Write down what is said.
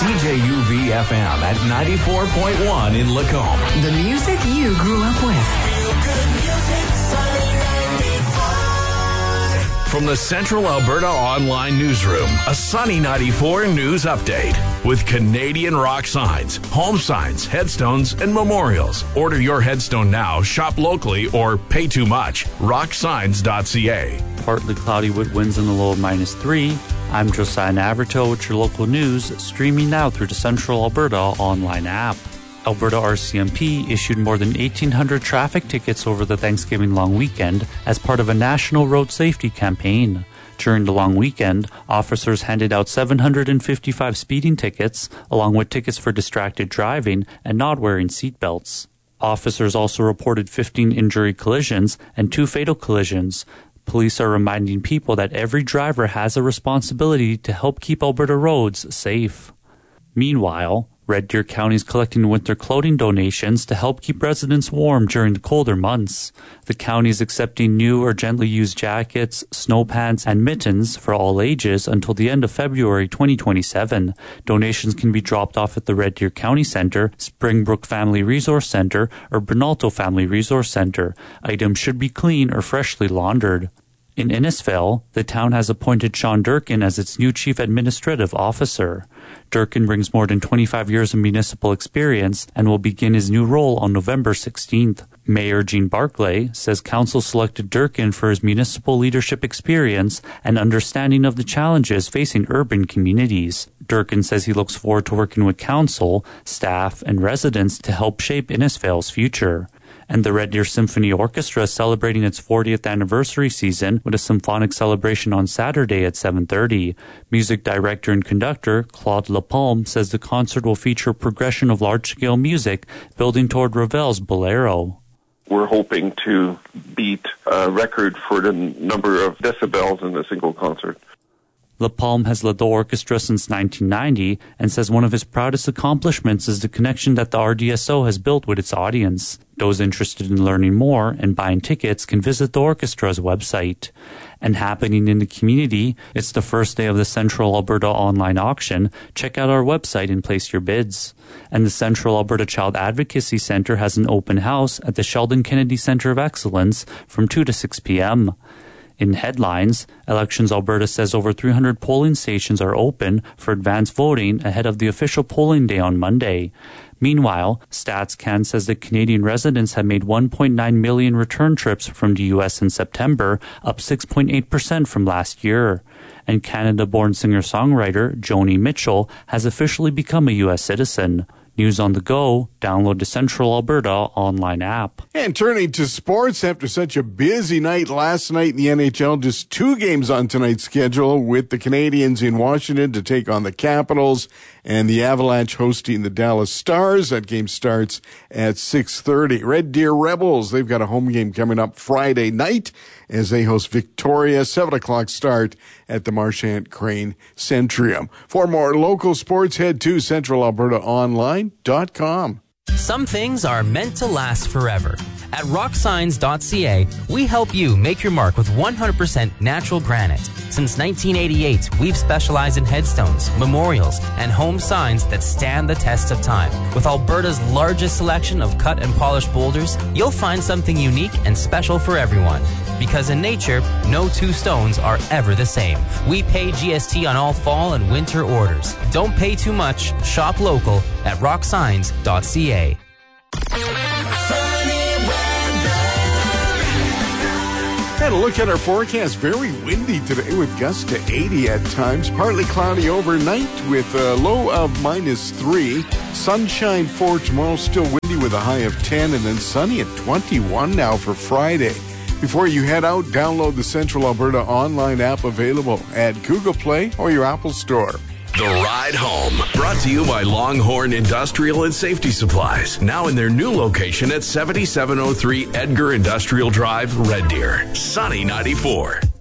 CJUV FM at 94.1 in Lacombe. The music you grew up with. From the Central Alberta Online Newsroom, a Sunny 94 news update with Canadian rock signs, home signs, headstones, and memorials. Order your headstone now, shop locally, or pay too much. Rocksigns.ca. Partly cloudy with winds in the low of -3. I'm Josiah Navarto with your local news, streaming now through the Central Alberta online app. Alberta RCMP issued more than 1,800 traffic tickets over the Thanksgiving long weekend as part of a national road safety campaign. During the long weekend, officers handed out 755 speeding tickets, along with tickets for distracted driving and not wearing seatbelts. Officers also reported 15 injury collisions and 2 fatal collisions. Police are reminding people that every driver has a responsibility to help keep Alberta roads safe. Meanwhile, Red Deer County is collecting winter clothing donations to help keep residents warm during the colder months. The county is accepting new or gently used jackets, snow pants, and mittens for all ages until the end of February 2027. Donations can be dropped off at the Red Deer County Centre, Springbrook Family Resource Centre, or Bernalto Family Resource Centre. Items should be clean or freshly laundered. In Innisfail, the town has appointed Sean Durkin as its new Chief Administrative Officer. Durkin brings more than 25 years of municipal experience and will begin his new role on November 16th. Mayor Jean Barclay says council selected Durkin for his municipal leadership experience and understanding of the challenges facing urban communities. Durkin says he looks forward to working with council, staff, and residents to help shape Innisfail's future. And the Red Deer Symphony Orchestra is celebrating its 40th anniversary season with a symphonic celebration on Saturday at 7:30. Music director and conductor Claude Lapalme says the concert will feature a progression of large-scale music building toward Ravel's Bolero. We're hoping to beat a record for the number of decibels in a single concert. Lapalme has led the orchestra since 1990 and says one of his proudest accomplishments is the connection that the RDSO has built with its audience. Those interested in learning more and buying tickets can visit the orchestra's website. And happening in the community, it's the first day of the Central Alberta online auction. Check out our website and place your bids. And the Central Alberta Child Advocacy Centre has an open house at the Sheldon Kennedy Centre of Excellence from 2 to 6 p.m. In headlines, Elections Alberta says over 300 polling stations are open for advance voting ahead of the official polling day on Monday. Meanwhile, StatsCan says that Canadian residents have made 1.9 million return trips from the U.S. in September, up 6.8% from last year. And Canada-born singer-songwriter Joni Mitchell has officially become a U.S. citizen. News on the go, download the Central Alberta online app. And turning to sports, after such a busy night last night in the NHL, just 2 games on tonight's schedule with the Canadiens in Washington to take on the Capitals and the Avalanche hosting the Dallas Stars. That game starts at 6:30. Red Deer Rebels, they've got a home game coming up Friday night as they host Victoria. 7 o'clock start at the Marchant Crane Centrium. For more local sports, head to centralalbertaonline.com. Some things are meant to last forever. At rocksigns.ca, we help you make your mark with 100% natural granite. Since 1988, we've specialized in headstones, memorials, and home signs that stand the test of time. With Alberta's largest selection of cut and polished boulders, you'll find something unique and special for everyone. Because in nature, no 2 stones are ever the same. We pay GST on all fall and winter orders. Don't pay too much. Shop local at rocksigns.ca. And a look at our forecast. Very windy today with gusts to 80 at times. Partly cloudy overnight with a low of -3. Sunshine for tomorrow. Still windy with a high of 10. And then sunny at 21 now for Friday. Before you head out, download the Central Alberta online app available at Google Play or your Apple Store. The Ride Home, brought to you by Longhorn Industrial and Safety Supplies, now in their new location at 7703 Edgar Industrial Drive, Red Deer. Sunny 94.